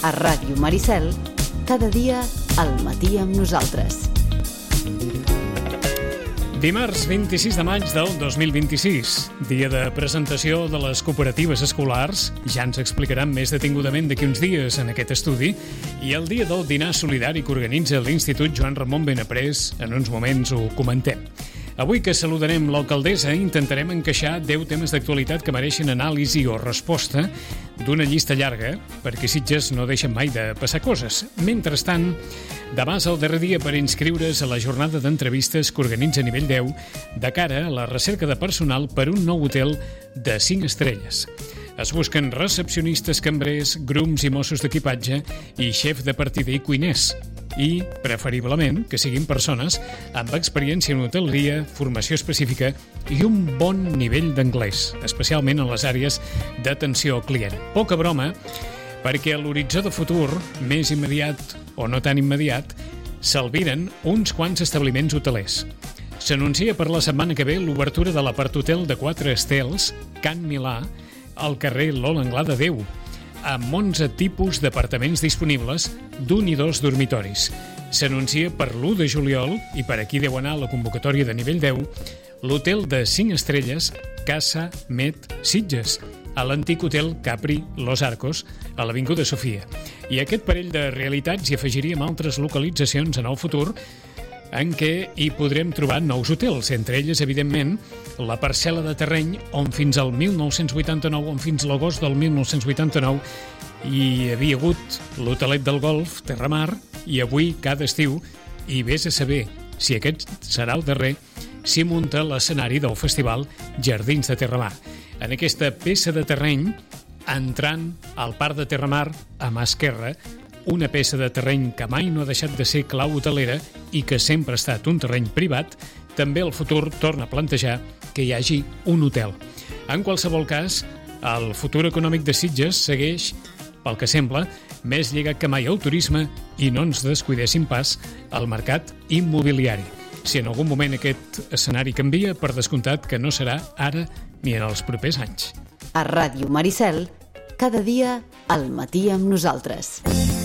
A Ràdio Maricel, cada dia al matí amb nosaltres. Dimarts 26 de maig del 2026, dia de presentació de les cooperatives escolars. Ja ens explicaran més detingudament d'aquí uns dies en aquest estudi. I el dia del dinar solidari que organitza l'Institut Joan Ramon Benaprés. En uns moments ho comentem. Avui que saludarem l'alcaldessa, intentarem encaixar 10 temes d'actualitat que mereixen anàlisi o resposta d'una llista llarga, perquè Sitges no deixen mai de passar coses. Mentrestant, demà és el darrer dia per inscriure's a la jornada d'entrevistes que organitza a nivell 10 de cara a la recerca de personal per un nou hotel de 5 estrelles. Es busquen recepcionistes, cambrers, grums i mossos d'equipatge i xef de partida i cuiners. I, preferiblement, que siguin persones amb experiència en hoteleria, formació específica i un bon nivell d'anglès, especialment en les àrees d'atenció al client. Poca broma, perquè a l'horitzó de futur, més immediat o no tan immediat, s'albiren uns quants establiments hotelers. S'anuncia per la setmana que ve l'obertura de l'apart-hotel de 4 estels, Can Milà, al carrer Lola Anglà de Déu, amb 11 tipus d'apartaments disponibles d'un i 2 dormitoris. S'anuncia per l'1 de juliol, i per aquí deu anar la convocatòria de nivell 10, l'hotel de 5 estrelles Casa Met Sitges, a l'antic hotel Capri Los Arcos, a l'Avinguda Sofia. I a aquest parell de realitats hi afegiríem altres localitzacions en el futur en què hi podrem trobar nous hotels, entre elles, evidentment, la parcel·la de terreny on fins al 1989, on fins l'agost del 1989, hi havia hagut l'hotelet del Golf, Terramar, i avui, cada estiu, i vés a saber si aquest serà el darrer, s'hi munta l'escenari del festival Jardins de Terramar. En aquesta peça de terreny, entrant al parc de Terramar, a mà esquerra, una peça de terreny que mai no ha deixat de ser clau hotelera i que sempre ha estat un terreny privat, també el futur torna a plantejar que hi hagi un hotel. En qualsevol cas, el futur econòmic de Sitges segueix, pel que sembla, més lligat que mai al turisme i no ens descuidéssim pas al mercat immobiliari. Si en algun moment aquest escenari canvia, per descomptat que no serà ara ni en els propers anys. A Ràdio Maricel, cada dia al matí amb nosaltres.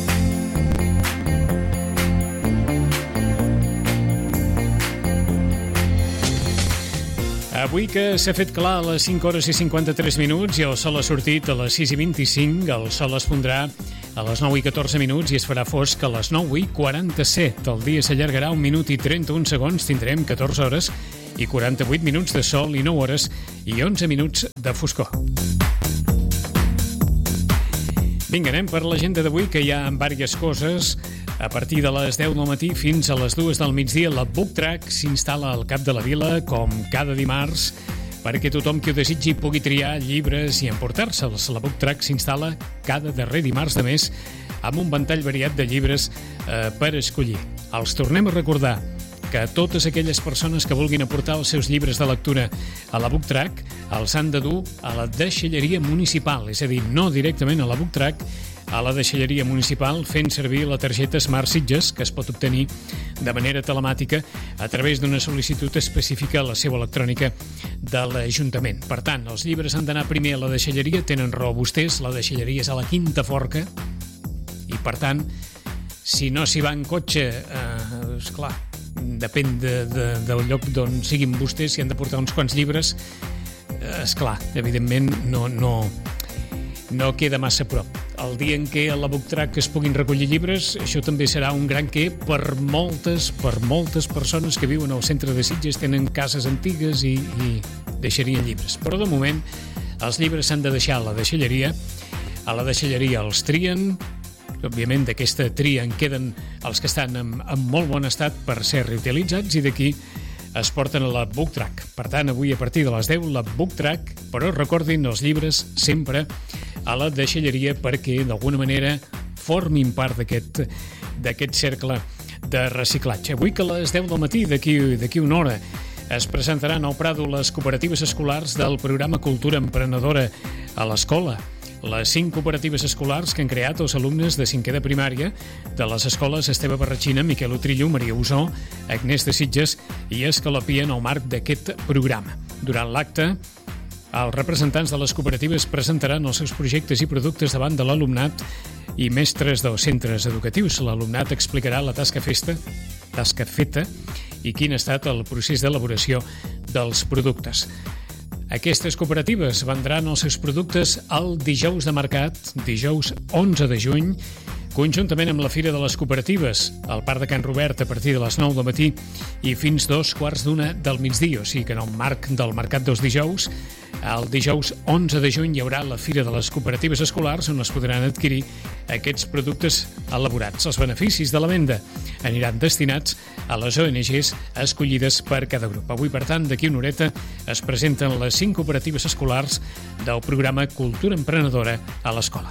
Avui que s'ha fet clar a les 5 hores i 53 minuts i el sol ha sortit a les 6 i 25, el sol es pondrà a les 9 i 14 minuts i es farà fosc a les 9 i 47. El dia s'allargarà 1 minut i 31 segons, tindrem 14 hores i 48 minuts de sol i 9 hores i 11 minuts de foscor. Vinga, anem per l'agenda d'avui, que hi ha diverses coses. A partir de les 10 del matí fins a les 2 del migdia, la Book Track s'instal·la al Cap de la Vila, com cada dimarts, perquè tothom qui ho desitgi pugui triar llibres i emportar-se'ls. La Book Track s'instal·la cada darrer dimarts de mes amb un ventall variat de llibres per escollir. Els tornem a recordar que totes aquelles persones que vulguin aportar els seus llibres de lectura a la Book Track els han de dur a la deixalleria municipal, és a dir, no directament a la Book Track, a la deixalleria municipal, fent servir la targeta Smart Sitges, que es pot obtenir de manera telemàtica a través d'una sol·licitud específica a la seu electrònica de l'Ajuntament. Per tant, els llibres han d'anar primer a la deixalleria, tenen raó vostès, la deixalleria és a la Quinta Forca, i per tant, si no s'hi va en cotxe, esclar, depèn del lloc d'on siguin vostès, si han de portar uns quants llibres, esclar, evidentment no queda massa a prop. El dia en què a la Book Track es puguin recollir llibres, això també serà un gran què per moltes persones que viuen al centre de Sitges, tenen cases antigues i deixarien llibres. Però de moment els llibres s'han de deixar a la deixalleria. A la deixalleria els trien. Òbviament, d'aquesta tria en queden els que estan en molt bon estat per ser reutilitzats i d'aquí es porten a la Book Track. Per tant, avui a partir de les 10, la Book Track, però recordin els llibres sempre a la deixalleria perquè d'alguna manera formin part d'aquest cercle de reciclatge. Avui que a les 10 del matí, d'aquí una hora, es presentaran al Prado les cooperatives escolars del programa Cultura Emprenedora a l'escola. Les 5 cooperatives escolars que han creat els alumnes de 5è de primària de les escoles Esteve Barratxina, Miquel Utrillo, Maria Usó, Agnès de Sitges i Escalapia en el marc d'aquest programa. Durant l'acte, els representants de les cooperatives presentaran els seus projectes i productes davant de l'alumnat i mestres dels centres educatius. L'alumnat explicarà la tasca feta i quin ha estat el procés d'elaboració dels productes. Aquestes cooperatives vendran els seus productes el dijous de mercat, dijous 11 de juny, conjuntament amb la Fira de les Cooperatives, al Parc de Can Robert a partir de les 9 del matí i fins 2:15 del migdia. O sigui que en el marc del mercat dels dijous, el dijous 11 de juny hi haurà la Fira de les Cooperatives Escolars on es podran adquirir aquests productes elaborats. Els beneficis de la venda aniran destinats a les ONGs escollides per cada grup. Avui, per tant, d'aquí una horeta es presenten les 5 cooperatives escolars del programa Cultura Emprenedora a l'Escola.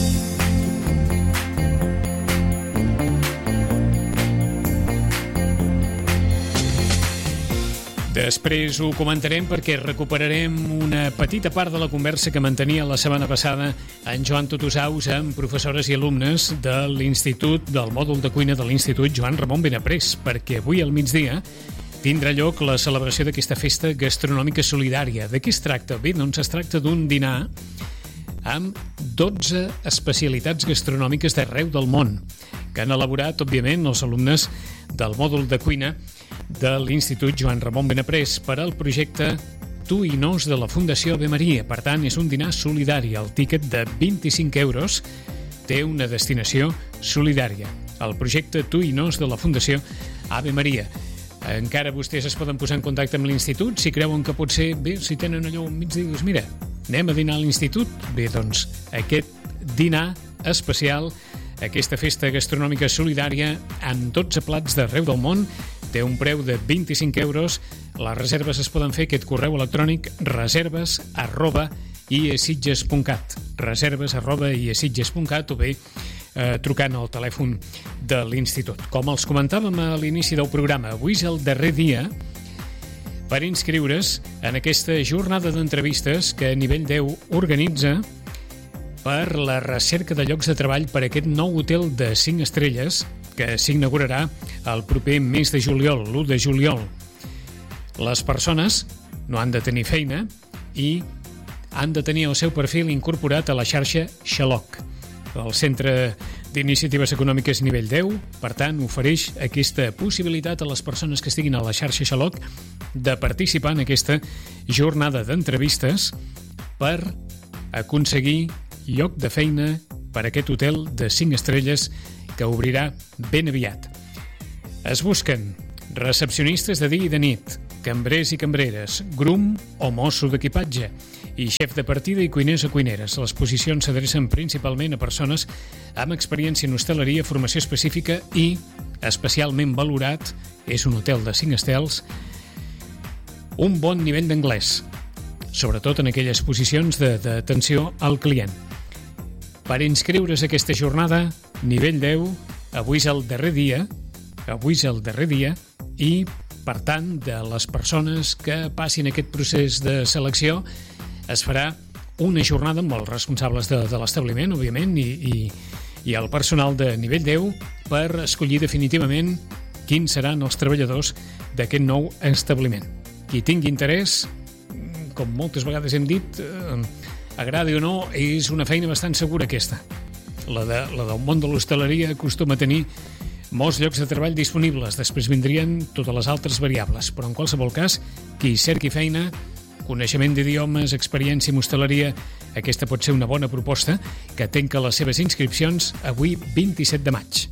Després ho comentarem perquè recuperarem una petita part de la conversa que mantenia la setmana passada en Joan Tutusaus amb professores i alumnes de l'Institut, del mòdul de cuina de l'Institut Joan Ramon Benaprés, perquè avui al migdia tindrà lloc la celebració d'aquesta festa gastronòmica solidària. De què es tracta? Bé, doncs es tracta d'un dinar amb 12 especialitats gastronòmiques d'arreu del món, que han elaborat, òbviament, els alumnes del mòdul de cuina de l'Institut Joan Ramon Benaprés per al projecte Tu i Nos de la Fundació Ave Maria. Per tant, és un dinar solidari. El tíquet de 25 euros té una destinació solidària. El projecte Tu i Nos de la Fundació Ave Maria. Encara vostès es poden posar en contacte amb l'Institut si creuen que pot ser, bé, si tenen allò un migdia, dius, mira, anem a dinar a l'Institut. Bé, doncs, aquest dinar especial, aquesta festa gastronòmica solidària amb 12 plats d'arreu del món, té un preu de 25 euros. Les reserves es poden fer aquest correu electrònic reserves@iesitges.cat reserves@iesitges.cat o bé trucant al telèfon de l'Institut. Com els comentàvem a l'inici del programa, avui és el darrer dia per inscriure's en aquesta jornada d'entrevistes que a nivell 10 organitza per la recerca de llocs de treball per aquest nou hotel de 5 estrelles que s'inaugurarà el proper mes de juliol, l'1 de juliol. Les persones no han de tenir feina i han de tenir el seu perfil incorporat a la xarxa Xaloc. El Centre d'Iniciatives Econòmiques nivell 10, per tant, ofereix aquesta possibilitat a les persones que estiguin a la xarxa Xaloc de participar en aquesta jornada d'entrevistes per aconseguir lloc de feina per a aquest hotel de 5 estrelles que obrirà ben aviat. Es busquen recepcionistes de dia i de nit, cambrers i cambreres, grum o mosso d'equipatge i xef de partida i cuiners o cuineres. Les posicions s'adrecen principalment a persones amb experiència en hostaleria, formació específica i, especialment valorat, és un hotel de 5 estels, un bon nivell d'anglès, sobretot en aquelles posicions d'atenció al client. Per inscriure's a aquesta jornada, nivell 10, avui és el darrer dia i, per tant, de les persones que passin aquest procés de selecció, es farà una jornada amb els responsables de l'establiment, òbviament, i el personal de nivell 10 per escollir definitivament quins seran els treballadors d'aquest nou establiment. Qui tingui interès, com moltes vegades hem dit, agradi o no, és una feina bastant segura aquesta. La del món de l'hostaleria acostuma a tenir molts llocs de treball disponibles. Després vindrien totes les altres variables, però en qualsevol cas, qui cerqui feina, coneixement d'idiomes, experiència en hostaleria, aquesta pot ser una bona proposta que tanca les seves inscripcions avui 27 de maig.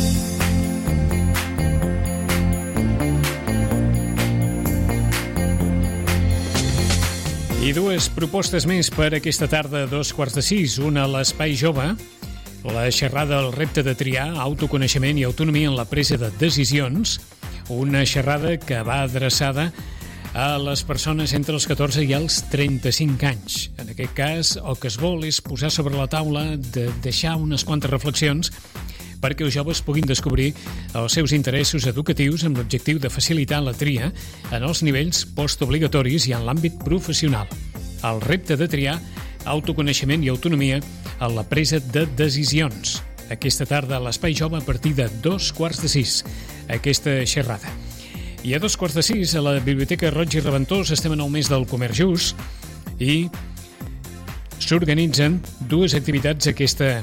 I dues propostes més per aquesta tarda a 5:15. Una a l'Espai Jove, la xerrada al repte de triar, autoconeixement i autonomia en la presa de decisions. Una xerrada que va adreçada a les persones entre els 14 i els 35 anys. En aquest cas, el que es vol és posar sobre la taula, de deixar unes quantes reflexions perquè els joves puguin descobrir els seus interessos educatius amb l'objectiu de facilitar la tria en els nivells postobligatoris i en l'àmbit professional. El repte de triar, autoconeixement i autonomia en la presa de decisions. Aquesta tarda a l'Espai Jove a partir de 5:15, aquesta xerrada. I a 5:15 a la Biblioteca Roig i Reventós estem en el mes del comerç just i s'organitzen dues activitats aquesta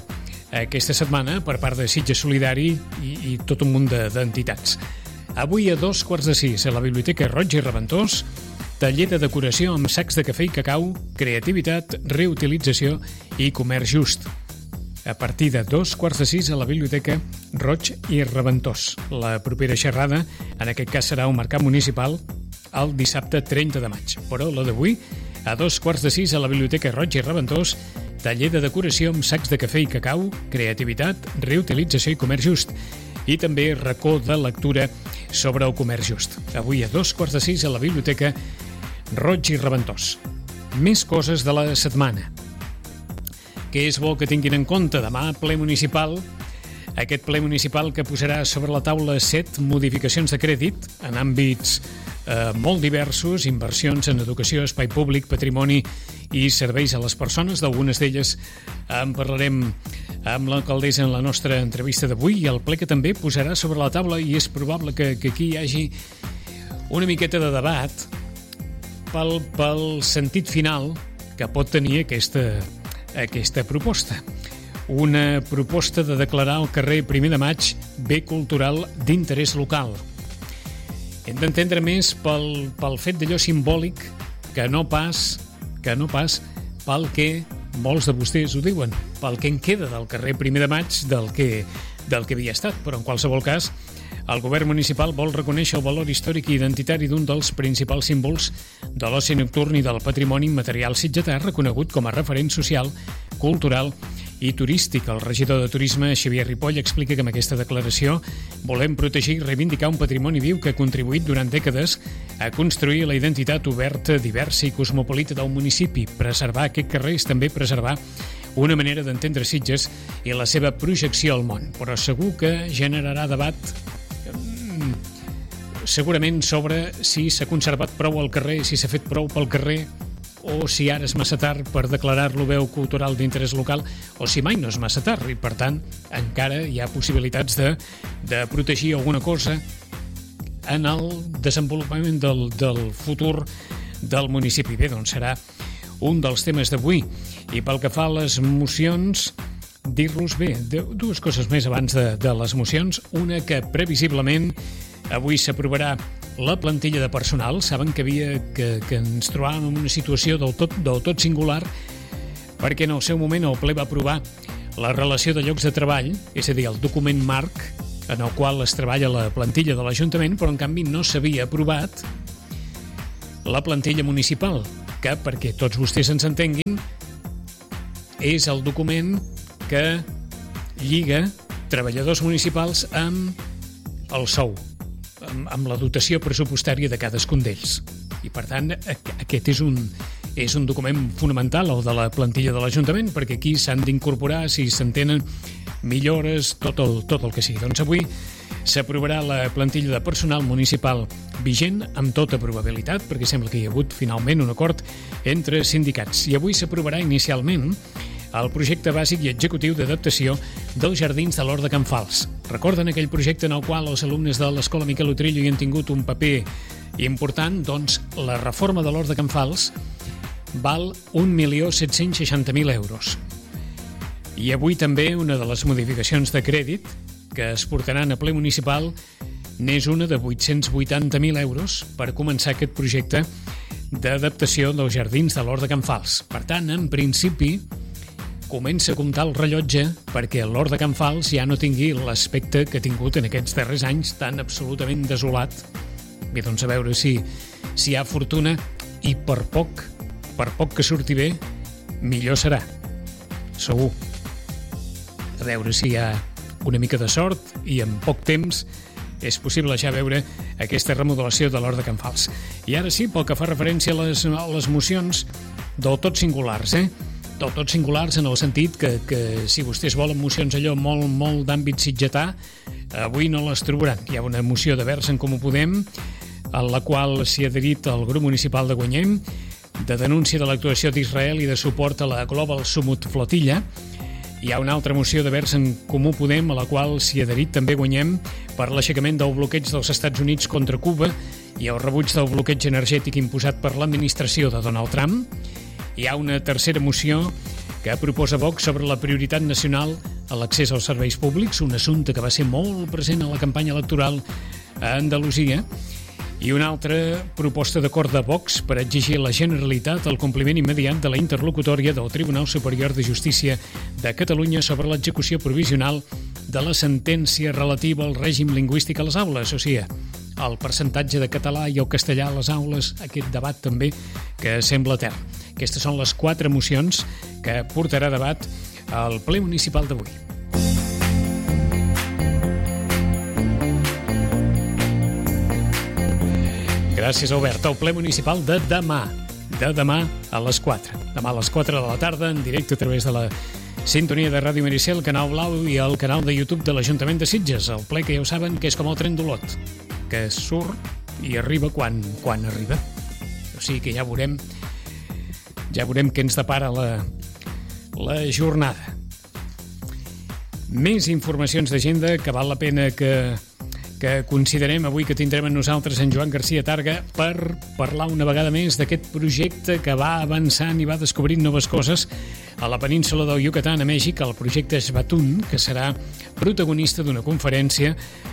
aquesta setmana per part de Sitges Solidari i tot un munt d'entitats. Avui a 5:15 a la Biblioteca Roig i Reventós, taller de decoració amb sacs de cafè i cacau, creativitat, reutilització i comerç just. A partir de 5:15 a la Biblioteca Roig i Reventós. La propera xerrada, en aquest cas, serà un mercat municipal el dissabte 30 de maig. Però la d'avui, a 5:15 a la Biblioteca Roig i Reventós, taller de decoració amb sacs de cafè i cacau, creativitat, reutilització i comerç just. I també racó de lectura sobre el comerç just. Avui a 5:15 a la Biblioteca Roig i Reventós. Més coses de la setmana. Que és bo que tinguin en compte demà ple municipal, aquest ple municipal que posarà sobre la taula 7 modificacions de crèdit en àmbits molt diversos, inversions en educació, espai públic, patrimoni i serveis a les persones. D'algunes d'elles en parlarem amb l'alcaldessa en la nostra entrevista d'avui, i el ple que també posarà sobre la taula, i és probable que aquí hi hagi una miqueta de debat pel sentit final que pot tenir aquesta proposta. Una proposta de declarar el carrer 1 de maig bé cultural d'interès local. Hem d'entendre més pel fet d'allò simbòlic que no pas pel que molts de vostès ho diuen, pel que en queda del carrer 1 de maig del que havia estat. Però en qualsevol cas, el govern municipal vol reconèixer el valor històric i identitari d'un dels principals símbols de l'oci nocturn i del patrimoni immaterial sitgetà, reconegut com a referent social, cultural i turístic. El regidor de Turisme, Xavier Ripoll, explica que amb aquesta declaració volem protegir i reivindicar un patrimoni viu que ha contribuït durant dècades a construir la identitat oberta, diversa i cosmopolita del municipi. Preservar aquest carrer és també preservar una manera d'entendre Sitges i la seva projecció al món. Però segur que generarà debat segurament sobre si s'ha conservat prou el carrer, si s'ha fet prou pel carrer, o si ara és massa tard per declarar-lo bé cultural d'interès local, o si mai no és massa tard, i per tant encara hi ha possibilitats de protegir alguna cosa en el desenvolupament del futur del municipi. Bé, doncs serà un dels temes d'avui. I pel que fa a les mocions, dir-los bé, dues coses més abans de les mocions. Una, que previsiblement avui s'aprovarà la plantilla de personal. Saben que ens trobàvem en una situació del tot singular, perquè en el seu moment el ple va aprovar la relació de llocs de treball, és a dir, el document marc en el qual es treballa la plantilla de l'Ajuntament, però en canvi no s'havia aprovat la plantilla municipal, que, perquè tots vostès ens entenguin, és el document que lliga treballadors municipals amb el sou, amb la dotació pressupostària de cadascun d'ells. I, per tant, aquest és un document fonamental, el de la plantilla de l'Ajuntament, perquè aquí s'han d'incorporar, si s'entenen, millores, tot el que sigui. Doncs avui s'aprovarà la plantilla de personal municipal vigent, amb tota probabilitat, perquè sembla que hi ha hagut finalment un acord entre sindicats. I avui s'aprovarà inicialment el projecte bàsic i executiu d'adaptació dels jardins de l'Hort de Can Fals. Recorden aquell projecte en el qual els alumnes de l'Escola Miquel Utrillo hi han tingut un paper important? Doncs la reforma de l'Hort de Can Fals val 1.760.000 euros. I avui també una de les modificacions de crèdit que es portaran a ple municipal n'és una de 880.000 euros per començar aquest projecte d'adaptació dels jardins de l'Hort de Can Fals. Per tant, en principi, comença a comptar el rellotge perquè l'Hort de Can Fals ja no tingui l'aspecte que ha tingut en aquests darrers anys tan absolutament desolat. Bé, doncs a veure si hi ha fortuna, i per poc que surti bé, millor serà. Segur. A veure si hi ha una mica de sort i en poc temps és possible ja veure aquesta remodelació de l'Hort de Can Fals. I ara sí, pel que fa referència a les mocions, del tot singulars, del tot singulars en el sentit que si vostès volen mocions allò molt d'àmbit sitgetà, avui no les trobaran. Hi ha una moció de Verds en Comú Podem, en la qual s'hi ha adherit el grup municipal de Guanyem, de denúncia de l'actuació d'Israel i de suport a la Global Summit Flotilla. Hi ha una altra moció de Verds en Comú Podem, a la qual s'hi ha adherit també Guanyem, per l'aixecament del bloqueig dels Estats Units contra Cuba i el rebuig del bloqueig energètic imposat per l'administració de Donald Trump. Hi ha una tercera moció que proposa Vox sobre la prioritat nacional a l'accés als serveis públics, un assumpte que va ser molt present a la campanya electoral a Andalusia, i una altra proposta d'acord de Vox per exigir a la Generalitat el compliment immediat de la interlocutòria del Tribunal Superior de Justícia de Catalunya sobre l'execució provisional de la sentència relativa al règim lingüístic a les aules, o sigui, el percentatge de català i el castellà a les aules, aquest debat també que sembla etern. Aquestes són les 4 mocions que portarà a debat al ple municipal d'avui. Gràcies, Albert. El ple municipal de demà a les 4. Demà a les 4 de la tarda, en directe a través de la sintonia de Ràdio Maricel, Canal Blau i el canal de YouTube de l'Ajuntament de Sitges. El ple que ja ho saben que és com el tren d'Olot, que surt i arriba quan arriba. O sigui que ja veurem què ens depara la jornada. Més informacions d'agenda que val la pena que considerem avui, que tindrem amb nosaltres en Joan García Targa per parlar una vegada més d'aquest projecte que va avançant i va descobrint noves coses a la península del Yucatán, a Mèxic, el projecte Xbatún, que serà protagonista d'una conferència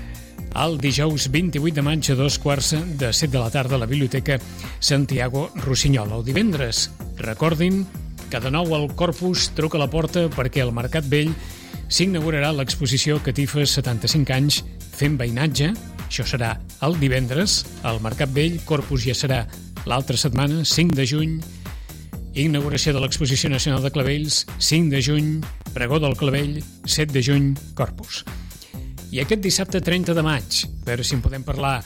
el dijous 28 de maig a 14:07 de la tarda a la Biblioteca Santiago Rossinyol. El divendres, recordin que de nou el Corpus truca a la porta perquè al Mercat Vell s'inaugurarà l'exposició Catifes 75 anys fent veïnatge. Això serà el divendres al Mercat Vell. Corpus ja serà l'altra setmana, 5 de juny, inauguració de l'Exposició Nacional de Clavells, 5 de juny, pregó del Clavell, 7 de juny, Corpus. I aquest dissabte 30 de maig, a veure si en podem parlar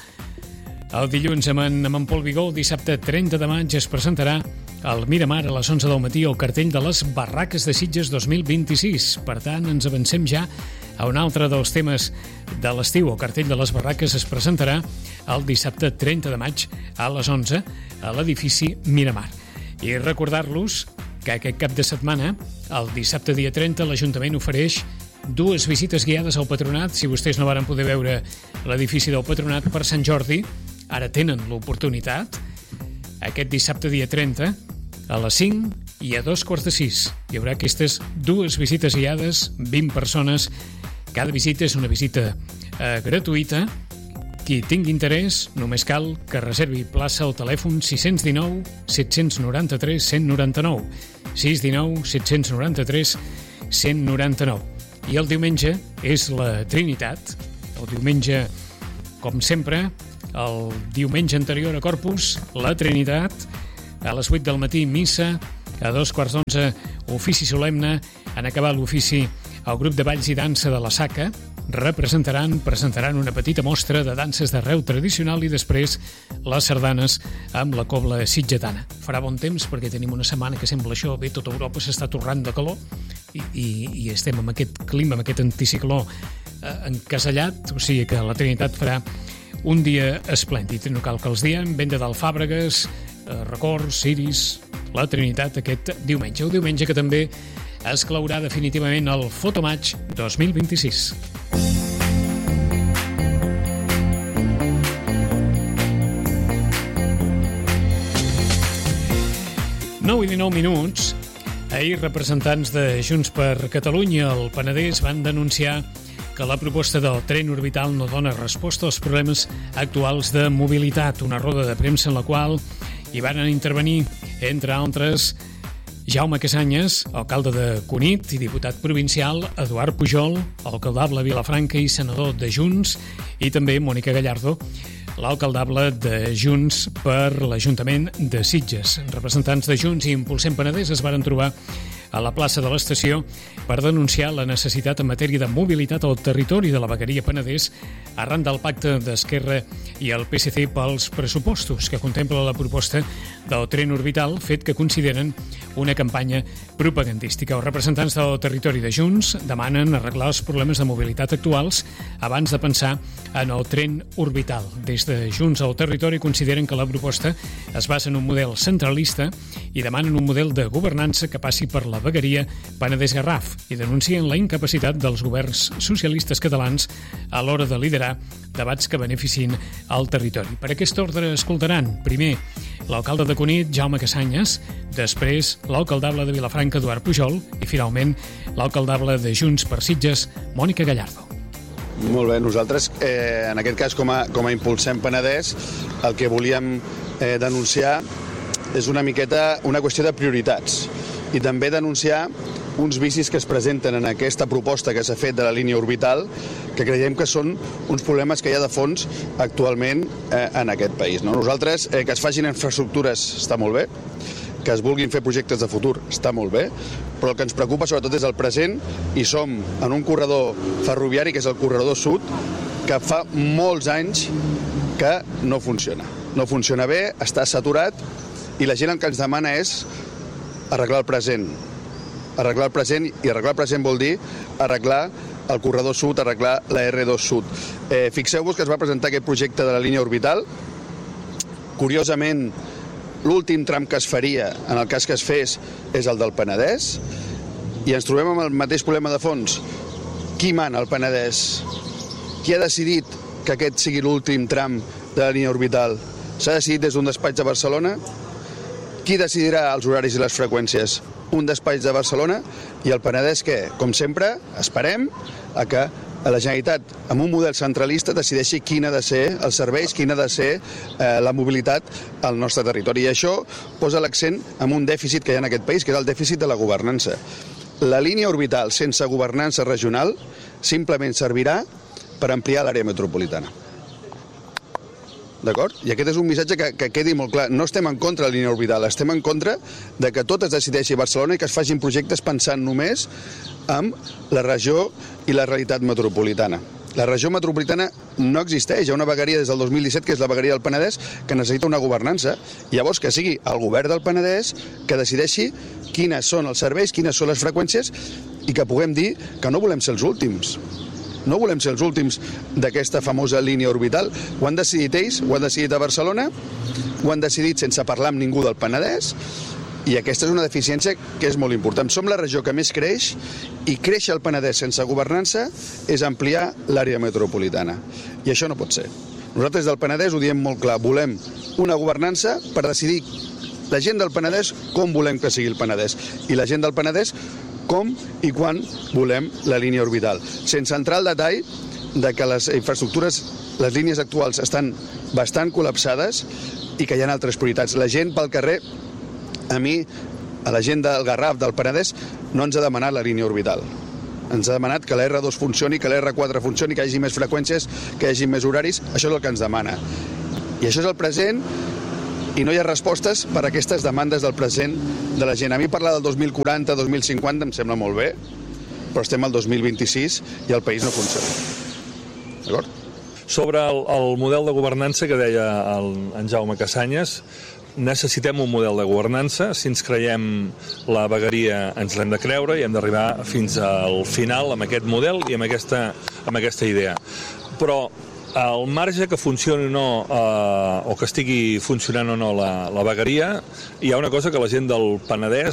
el dilluns amb en Pol Vigó, el dissabte 30 de maig es presentarà al Miramar a les 11 del matí el cartell de les Barraques de Sitges 2026. Per tant, ens avancem ja a un altre dels temes de l'estiu. El cartell de les Barraques es presentarà el dissabte 30 de maig a les 11 a l'edifici Miramar. I recordar-los que aquest cap de setmana, el dissabte dia 30, l'Ajuntament ofereix 2 visites guiades al Patronat. Si vostès no varen poder veure l'edifici del Patronat per Sant Jordi, ara tenen l'oportunitat. Aquest dissabte dia 30, a les 5 i a 5:15. Hi haurà aquestes 2 visites guiades, 20 persones. Cada visita és una visita gratuïta. Qui tingui interès, només cal que reservi plaça al telèfon 619 793 199. 619 793 199. I el diumenge és la Trinitat. El diumenge, com sempre, el diumenge anterior a Corpus, la Trinitat, a les 8 del matí, missa, a 2:15, ofici solemne. En acabar l'ofici, el grup de balls i dansa de la Saca presentaran una petita mostra de danses d'arreu tradicional i després les sardanes amb la cobla sitgetana. Farà bon temps perquè tenim una setmana que sembla això, bé, tota Europa s'està torrant de calor i estem amb aquest clima, amb aquest anticicló encasellat, o sigui que la Trinitat farà un dia esplèndid. No cal que els diem, venda d'alfàbregues, records, ciris, la Trinitat aquest diumenge. Un diumenge que també es claurà definitivament el Fotomatch 2026. Nou i 19 minuts. Ahir representants de Junts per Catalunya al Penedès van denunciar que la proposta del tren orbital no dona resposta als problemes actuals de mobilitat. Una roda de premsa en la qual hi van intervenir, entre altres, Jaume Casanyes, alcalde de Cunit i diputat provincial, Eduard Pujol, alcaldable de Vilafranca i senador de Junts, i també Mònica Gallardo, l'alcaldable de Junts per l'Ajuntament de Sitges. Representants de Junts i Impulsem Penedès es varen trobar a la plaça de l'estació per denunciar la necessitat en matèria de mobilitat al territori de la vegueria Penedès arran del pacte d'Esquerra i el PSC pels pressupostos que contempla la proposta del tren orbital, fet que consideren una campanya propagandística. Els representants del territori de Junts demanen arreglar els problemes de mobilitat actuals abans de pensar en el tren orbital. Des de Junts al territori consideren que la proposta es basa en un model centralista i demanen un model de governança que passi per la vegueria Penedès-Garraf i denuncien la incapacitat dels governs socialistes catalans a l'hora de liderar debats que beneficien al territori. Per aquest ordre escoltaran primer l'alcalde de Cunit, Jaume Casanyes, després l'alcaldable de Vilafranca, Eduard Pujol, i finalment l'alcaldable de Junts per Sitges, Mònica Gallardo. Molt bé, nosaltres en aquest cas com a Impulsem Penedès el que volíem denunciar és una miqueta una qüestió de prioritats i també denunciar uns vicis que es presenten en aquesta proposta que s'ha fet de la línia orbital, que creiem que són uns problemes que hi ha de fons actualment en aquest país. Nosaltres, que es facin infraestructures està molt bé, que es vulguin fer projectes de futur està molt bé, però el que ens preocupa sobretot és el present i som en un corredor ferroviari, que és el corredor sud, que fa molts anys que no funciona. No funciona bé, està saturat i la gent el que ens demana és arreglar el present. Arreglar el present, i arreglar el present vol dir arreglar el corredor sud, arreglar la R2 sud. Fixeu-vos que es va presentar aquest projecte de la línia orbital. Curiosament, l'últim tram que es faria, en el cas que es fes, és el del Penedès, i ens trobem amb el mateix problema de fons. Qui mana al Penedès? Qui ha decidit que aquest sigui l'últim tram de la línia orbital? S'ha decidit des d'un despatx de Barcelona? Qui decidirà els horaris i les freqüències? Un despatx de Barcelona, i el Penedès què? Com sempre, esperem a que la Generalitat, amb un model centralista, decideixi quin ha de ser els serveis, quina ha de ser la mobilitat al nostre territori. I això posa l'accent en un dèficit que hi ha en aquest país, que és el dèficit de la governança. La línia orbital sense governança regional simplement servirà per ampliar l'àrea metropolitana. D'acord? I aquest és un missatge que quedi molt clar. No estem en contra de la línia orbital, estem en contra de que tot es decideixi a Barcelona i que es facin projectes pensant només en la regió i la realitat metropolitana. La regió metropolitana no existeix. Hi ha una vegueria des del 2017, que és la vegueria del Penedès, que necessita una governança. Llavors, que sigui el govern del Penedès que decideixi quines són els serveis, quines són les freqüències, i que puguem dir que no volem ser els últims. No volem ser els últims d'aquesta famosa línia orbital. Ho han decidit ells, ho han decidit a Barcelona, ho han decidit sense parlar amb ningú del Penedès, i aquesta és una deficiència que és molt important. Som la regió que més creix, i créixer el Penedès sense governança és ampliar l'àrea metropolitana. I això no pot ser. Nosaltres del Penedès ho diem molt clar. Volem una governança per decidir la gent del Penedès com volem que sigui el Penedès, i la gent del Penedès com i quan volem la línia orbital, sense entrar al detall de que les infraestructures, les línies actuals estan bastant col·lapsades i que hi ha altres prioritats. La gent pel carrer, a la gent del Garraf, del Penedès, no ens ha demanat la línia orbital. Ens ha demanat que la R2 funcioni, que la R4 funcioni, que hi hagi més freqüències, que hi hagi més horaris. Això és el que ens demana. I això és el present, i no hi ha respostes per a aquestes demandes del present de la gent. A mi parlar del 2040, 2050 em sembla molt bé, però estem al 2026 i el país no funciona. D'acord? Sobre el model de governança que deia en Jaume Cassanyes, necessitem un model de governança. Si ens creiem la vegueria, ens l'hem de creure i hem d'arribar fins al final amb aquest model i amb aquesta idea. Però al marge que funcioni o no, o que estigui funcionant o no la vegueria, hi ha una cosa que la gent del Penedès,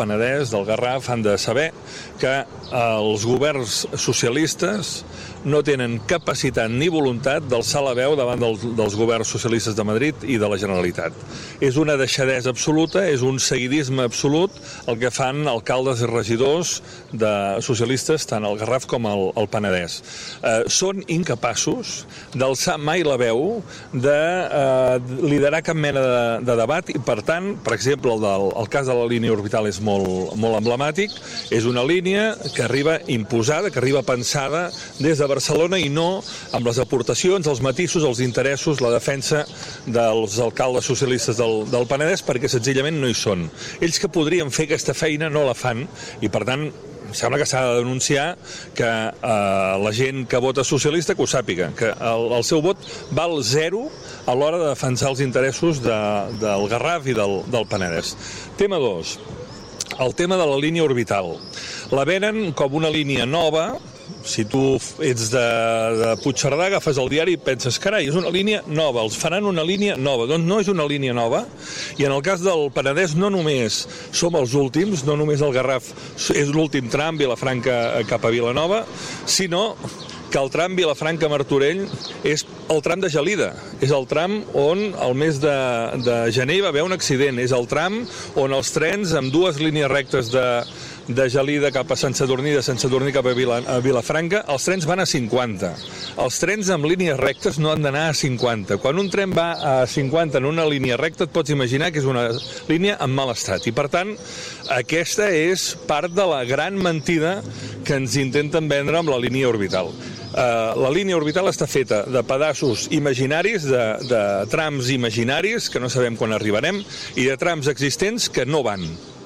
del Garraf, han de saber, que els governs socialistes no tenen capacitat ni voluntat d'alçar la veu davant dels governs socialistes de Madrid i de la Generalitat. És una deixadesa absoluta, és un seguidisme absolut el que fan alcaldes i regidors socialistes tant al Garraf com al Penedès. Són incapaços d'alçar mai la veu, de liderar cap mena de debat, i per tant, per exemple, el cas de la línia orbital és molt emblemàtic. És una línia que arriba imposada, que arriba pensada des de Barcelona i no amb les aportacions, els matisos, els interessos, la defensa dels alcaldes socialistes del Penedès, perquè senzillament no hi són. Ells que podrien fer aquesta feina no la fan, i per tant em sembla que s'ha de denunciar que la gent que vota socialista que ho sàpiga, que el seu vot val zero a l'hora de defensar els interessos del Garraf i del Penedès. Tema 2. El tema de la línia orbital. La venen com una línia nova. Si tu ets de Puigcerdà, agafes el diari i penses, carai, és una línia nova, els faran una línia nova. Doncs no és una línia nova, i en el cas del Penedès no només som els últims, no només el Garraf és l'últim tram, Vilafranca cap a Vilanova, sinó que el tram Vilafranca-Martorell és el tram de Gelida. És el tram on el mes de gener hi va haver un accident. És el tram on els trens amb dues línies rectes de Gelida cap a Sant Sadurní, de Sant Sadurní cap a Vilafranca, els trens van a 50. Els trens amb línies rectes no han d'anar a 50. Quan un tren va a 50 en una línia recta, et pots imaginar que és una línia en mal estat. I, per tant, aquesta és part de la gran mentida que ens intenten vendre amb la línia orbital. La línia orbital està feta de pedaços imaginaris, de trams imaginaris, que no sabem quan arribarem, i de trams existents que no van.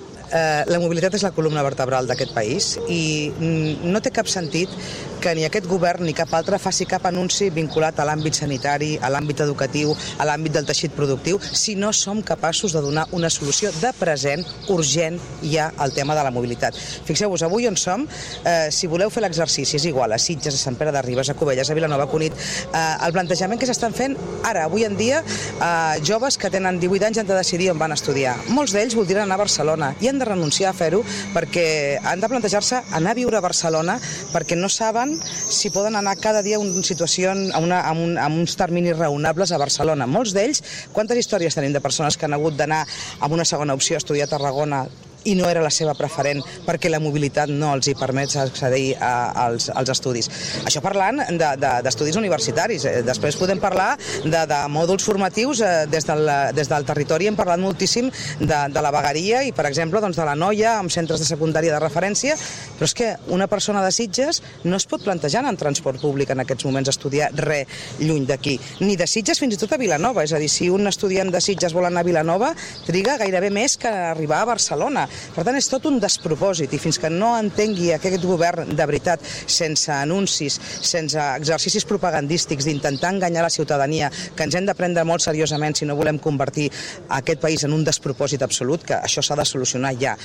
La mobilitat és la columna vertebral d'aquest país i no té cap sentit que ni aquest govern ni cap altre faci cap anunci vinculat a l'àmbit sanitari, a l'àmbit educatiu, a l'àmbit del teixit productiu, si no som capaços de donar una solució de present, urgent, ja al tema de la mobilitat. Fixeu-vos, avui on som, si voleu fer l'exercici, és igual, a Sitges, a Sant Pere de Ribes, a Cubelles, a Vilanova, a Cunit, el plantejament que s'estan fent ara, avui en dia, joves que tenen 18 anys han de decidir on van estudiar. Molts d'ells voldrien anar a Barcelona i han de renunciar a fer-ho perquè han de plantejar-se anar a viure a Barcelona perquè no saben si poden anar cada dia en situacions amb uns terminis raonables a Barcelona. Molts d'ells, quantes històries tenim de persones que han hagut d'anar amb una segona opció a estudiar a Tarragona i no era la seva preferent perquè la mobilitat no els hi permet accedir als estudis. Això parlant d'estudis universitaris. Després podem parlar de mòduls formatius des del territori. Hem parlat moltíssim de la vegueria i, per exemple, de la Noia, amb centres de secundària de referència, però és que una persona de Sitges no es pot plantejar en transport públic en aquests moments estudiar res lluny d'aquí. Ni de Sitges fins i tot a Vilanova. És a dir, si un estudiant de Sitges vol anar a Vilanova, triga gairebé més que arribar a Barcelona. Per tant, és tot un despropòsit i fins que no entengui aquest govern de veritat, sense anuncis, sense exercicis propagandístics d'intentar enganyar la ciutadania, que ens hem de prendre molt seriosament si no volem convertir aquest país en un despropòsit absolut, que això s'ha de solucionar ja.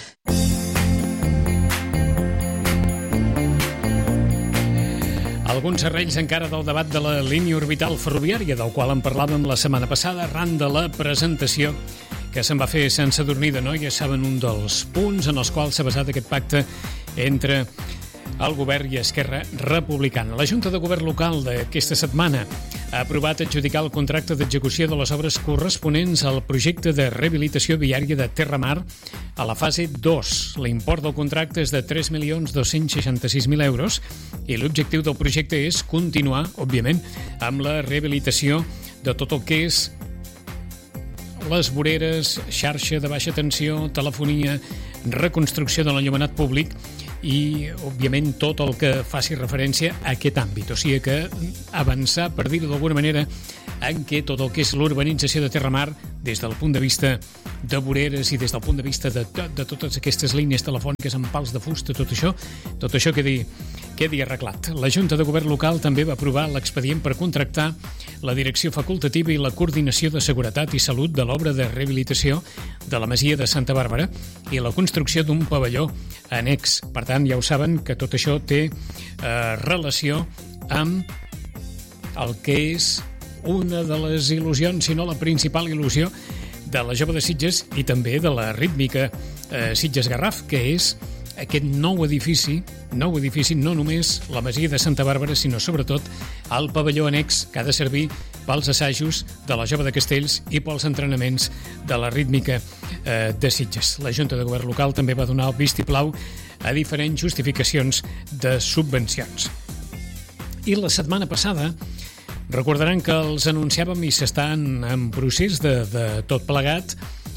Alguns serrells encara del debat de la línia orbital ferroviària, del qual en parlàvem la setmana passada arran de la presentació que se'n va fer a Sant Sadurní d'Anoia. Saben un dels punts en els quals s'ha basat aquest pacte entre el govern i Esquerra Republicana. La Junta de Govern local d'aquesta setmana ha aprovat adjudicar el contracte d'execució de les obres corresponents al projecte de rehabilitació viària de Terramar a la fase 2. L'import del contracte és de 3.266.000 euros i l'objectiu del projecte és continuar, òbviament, amb la rehabilitació de tot el que és les voreres, xarxa de baixa tensió, telefonia, reconstrucció de l'enllumenat públic i, òbviament, tot el que faci referència a aquest àmbit. O sigui que avançar, per dir-ho d'alguna manera, en què tot el que és l'urbanització de Terramar, des del punt de vista de voreres i des del punt de vista de totes aquestes línies telefòniques amb pals de fusta, tot això quedi arreglat. La Junta de Govern local també va aprovar l'expedient per contractar la direcció facultativa i la coordinació de seguretat i salut de l'obra de rehabilitació de la Masia de Santa Bàrbara i la construcció d'un pavelló annex. Per tant, ja ho saben que tot això té relació amb el que és una de les il·lusions, si no la principal il·lusió, de la Jove de Sitges i també de la rítmica Sitges Garraf, que és aquest nou edifici, no només la Masia de Santa Bàrbara, sinó sobretot el pavelló annex que ha de servir pels assajos de la Jove de Castells i pels entrenaments de la rítmica de Sitges. La Junta de Govern local també va donar el vistiplau a diferents justificacions de subvencions. I la setmana passada recordaran que els anunciàvem i s'estan en procés de tot plegat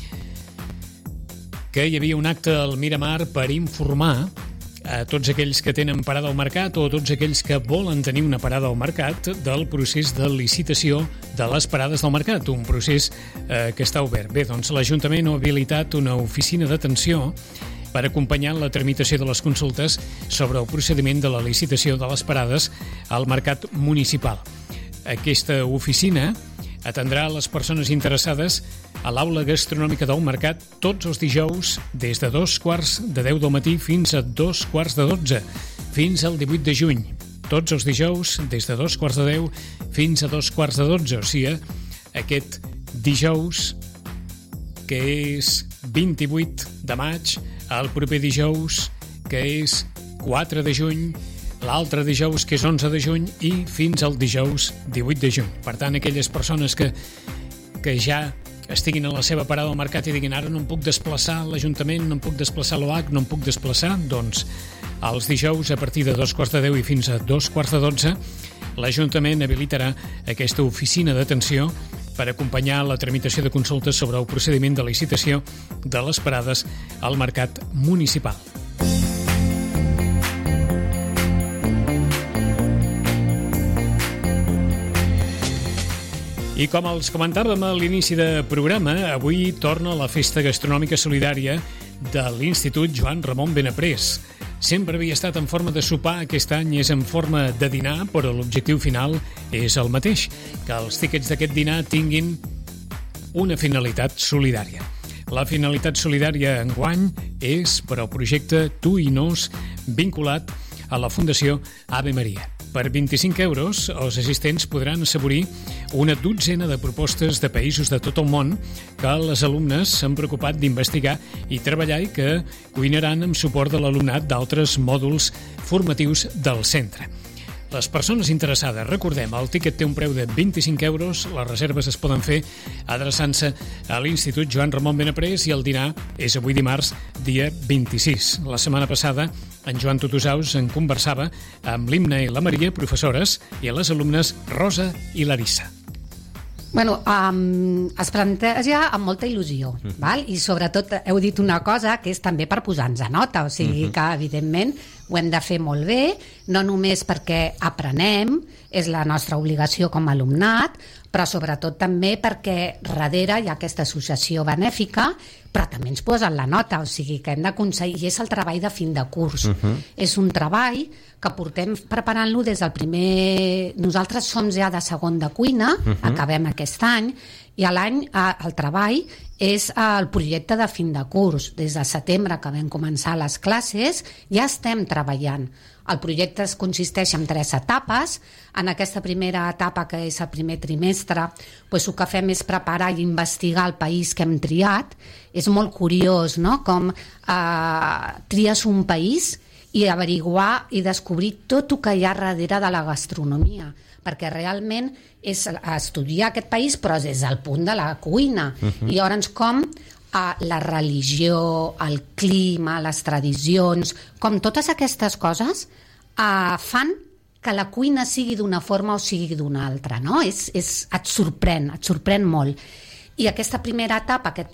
que hi havia un acte al Miramar per informar a tots aquells que tenen parada al mercat o a tots aquells que volen tenir una parada al mercat del procés de licitació de les parades del mercat, un procés que està obert. Bé, doncs l'Ajuntament ha habilitat una oficina d'atenció per acompanyar la tramitació de les consultes sobre el procediment de la licitació de les parades al mercat municipal. Aquesta oficina atendrà les persones interessades a l'aula gastronòmica del mercat tots els dijous des de 9:45 del matí fins a 11:45, fins al 18 de juny. Tots els dijous des de 9:45 fins a 11:45, o sigui, aquest dijous, que és 28 de maig, el proper dijous, que és 4 de juny, l'altre dijous, que és 11 de juny, i fins al dijous 18 de juny. Per tant, aquelles persones que ja estiguin a la seva parada al mercat i diguin ara no em puc desplaçar a l'Ajuntament, no em puc desplaçar a l'OH, no em puc desplaçar, doncs els dijous a partir de 2:45 i fins a 2:45 l'Ajuntament habilitarà aquesta oficina d'atenció per acompanyar la tramitació de consultes sobre el procediment de licitació de les parades al mercat municipal. I com els comentàvem a l'inici de programa, avui torna la Festa Gastronòmica Solidària de l'Institut Joan Ramon Benaprés. Sempre havia estat en forma de sopar, aquest any és en forma de dinar, però l'objectiu final és el mateix, que els tíquets d'aquest dinar tinguin una finalitat solidària. La finalitat solidària enguany és per al projecte Tu i Nos, vinculat a la Fundació Ave Maria. Per 25 euros, els assistents podran assaborir una dotzena de propostes de països de tot el món que les alumnes s'han preocupat d'investigar i treballar i que cuinaran amb suport de l'alumnat d'altres mòduls formatius del centre. Les persones interessades, recordem, el tíquet té un preu de 25 euros, les reserves es poden fer adreçant-se a l'Institut Joan Ramon Benaprés i el dinar és avui dimarts, dia 26. La setmana passada, en Joan Tutusaus en conversava amb l'Imna i la Maria, professores, i a les alumnes Rosa i Larissa. Bueno, es planteja amb molta il·lusió, val? I sobretot heu dit una cosa que és també per posar-nos a nota, o sigui que evidentment ho hem de fer molt bé, no només perquè aprenem, és la nostra obligació com a alumnat, però sobretot també perquè darrere hi ha aquesta associació benèfica, però també ens posen la nota, o sigui que hem d'aconseguir, i és el treball de fin de curs. És un treball que portem preparant-lo des del primer... Nosaltres som ja de segon de cuina, acabem aquest any, i l'any el treball és el projecte de fin de curs. Des de setembre que vam començar les classes ja estem treballant. El projecte consisteix en 3 etapes. En aquesta primera etapa, que és el primer trimestre, doncs el que fem és preparar i investigar el país que hem triat. És molt curiós, no?, com tries un país i averiguar i descobrir tot el que hi ha darrere de la gastronomia, perquè realment és estudiar aquest país però des del punt de la cuina. I llavors com la religió, el clima, les tradicions, com totes aquestes coses fan que la cuina sigui d'una forma o sigui d'una altra, no? Et sorprèn molt. I aquesta primera etapa, aquest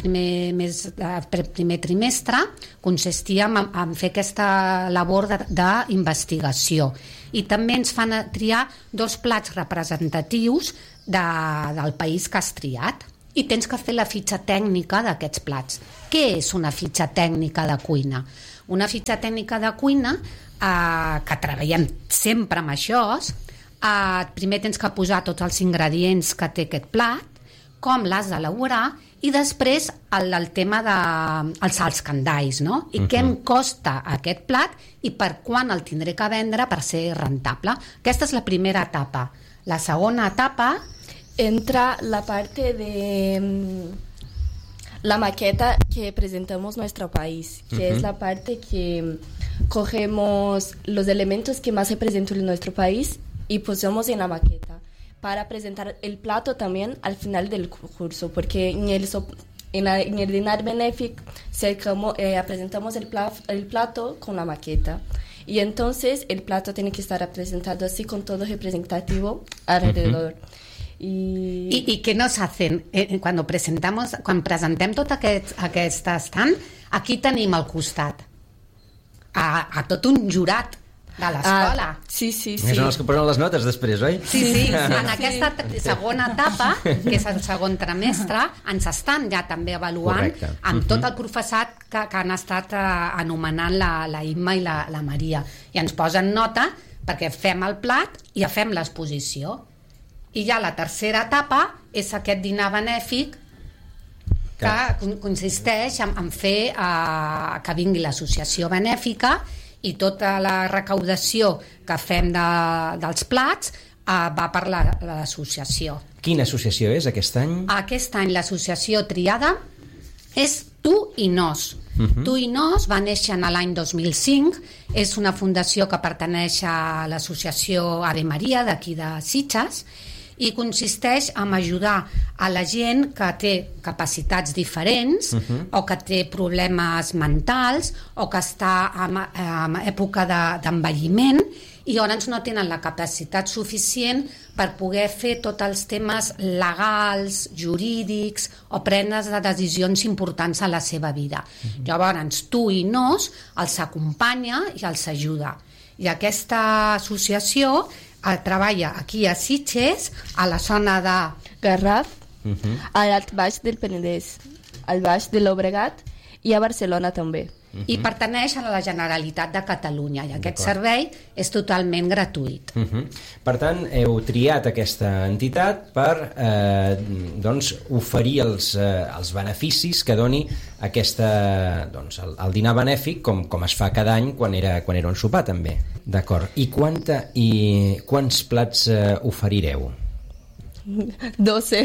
primer trimestre, consistia en fer aquesta labor d'investigació. I també ens fan triar 2 plats representatius del país que has triat. I tens que fer la fitxa tècnica d'aquests plats. Què és una fitxa tècnica de cuina? Una fitxa tècnica de cuina, que treballem sempre amb això, primer tens que posar tots els ingredients que té aquest plat, com l'has d'elaborar, i després el tema dels escandalls, no? I què em costa aquest plat i per quan el tindré que vendre per ser rentable. Aquesta és la primera etapa. La segona etapa... Entra la parte de la maqueta que presentamos nuestro país, que es la parte que cogemos los elementos que más se presentan en nuestro país y pusemos en la maqueta para presentar el plato también al final del curso, porque en el dinar benéfico presentamos el plato con la maqueta. Y entonces el plato tiene que estar representado así con todo representativo alrededor. I què nos hacen? Quan presentem tot aquest estant, aquí tenim al costat a tot un jurat de l'escola. Sí. Són els que posen les notes després, oi? Sí. En aquesta segona etapa, que és el segon trimestre, ens estan ja també avaluant amb tot el professorat que han estat anomenant la Imma i la Maria. I ens posen nota perquè fem el plat i fem l'exposició. I ja la tercera etapa és aquest dinar benèfic que consisteix en fer que vingui l'associació benèfica i tota la recaudació que fem dels plats va per l'associació. Quina associació és aquest any? Aquest any l'associació triada és Tu i Nos. Tu i Nos va néixer en l'any 2005, és una fundació que pertaneix a l'associació Ave Maria d'aquí de Sitges, i consisteix en ajudar a la gent que té capacitats diferents o que té problemes mentals o que està en època d'envelliment i llavors no tenen la capacitat suficient per poder fer tots els temes legals, jurídics o prendre decisions importants a la seva vida. Llavors, Tu i Nos els acompanya i els ajuda. I aquesta associació treballa aquí a Sitges, a la zona de Garraf, a l'Alt Baix del Penedès, al Baix de Llobregat i a Barcelona també. I pertaneix a la Generalitat de Catalunya i aquest servei és totalment gratuït. Per tant, heu triat aquesta entitat per oferir els beneficis que doni el dinar benèfic com es fa cada any quan era un sopar també. D'acord. I quants plats oferireu? 12.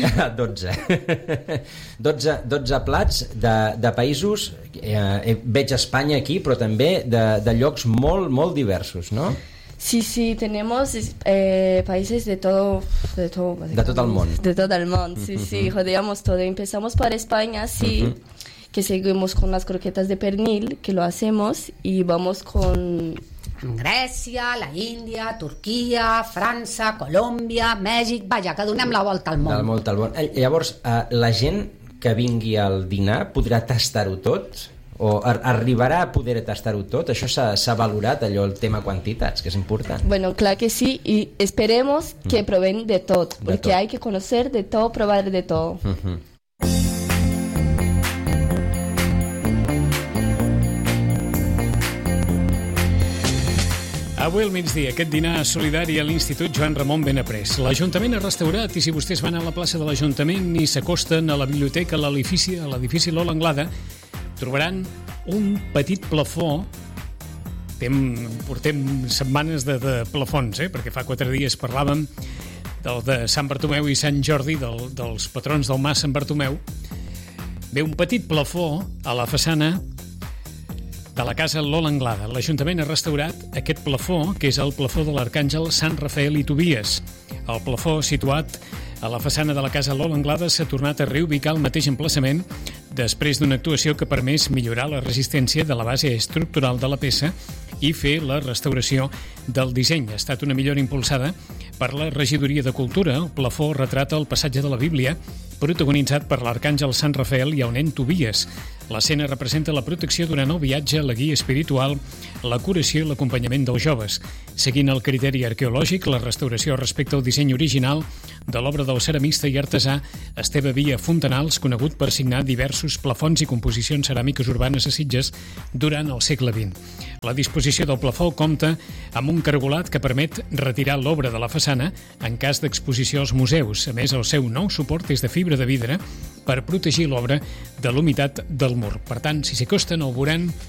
12 plats de països, veig Espanya aquí, però també de llocs molt, molt diversos, no? Sí, tenemos países de todo el món. De todo el mundo, sí, rodeamos todo. Empezamos por España, sí, que seguimos con las croquetas de pernil, que lo hacemos, y vamos con... Grècia, la Índia, Turquia, França, Colòmbia, Mèxic... Vaja, que donem la volta al món. Llavors, la gent que vingui al dinar podrà tastar-ho tot? O arribarà a poder tastar-ho tot? Això s'ha valorat, el tema quantitats, que és important. Bueno, claro que sí, y esperemos que prueben de todo, porque hay que conocer de todo, probar de todo. Avui al migdia, aquest dinar solidari a l'Institut Joan Ramon Benaprés. L'Ajuntament ha restaurat i si vostès van a la plaça de l'Ajuntament i s'acosten a la biblioteca, a l'edifici Lola Anglada, trobaran un petit plafó. Portem setmanes de plafons, perquè fa 4 dies parlàvem del de Sant Bartomeu i Sant Jordi, dels patrons del Mas Sant Bartomeu. Ve un petit plafó a la façana de la casa Lola Anglada. L'Ajuntament ha restaurat aquest plafó, que és el plafó de l'Arcàngel Sant Rafael i Tobies. El plafó situat a la façana de la casa Lola Anglada s'ha tornat a reubicar al mateix emplaçament després d'una actuació que ha permès millorar la resistència de la base estructural de la peça i fer la restauració del disseny. Ha estat una millora impulsada per la Regidoria de Cultura. El plafó retrata el passatge de la Bíblia, protagonitzat per l'Arcàngel Sant Rafael i el nen Tobies. L'escena representa la protecció durant el viatge, la guia espiritual, la curació i l'acompanyament dels joves. Seguint el criteri arqueològic, la restauració respecte al disseny original de l'obra del ceramista i artesà Esteve Via Fontanals, conegut per signar diversos plafons i composicions ceràmiques urbanes a Sitges durant el segle XX. La disposició del plafó compta amb un cargolat que permet retirar l'obra de la façana en cas d'exposició als museus. A més, el seu nou suport és de fibra de vidre per protegir l'obra de l'humitat del mur. Per tant, si s'hi acosten, el veuran